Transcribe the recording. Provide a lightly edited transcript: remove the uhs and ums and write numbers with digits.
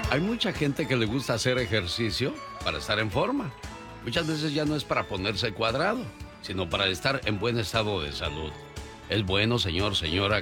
Hay mucha gente que le gusta hacer ejercicio para estar en forma. Muchas veces ya no es para ponerse cuadrado, sino para estar en buen estado de salud. Es bueno, señor, señora,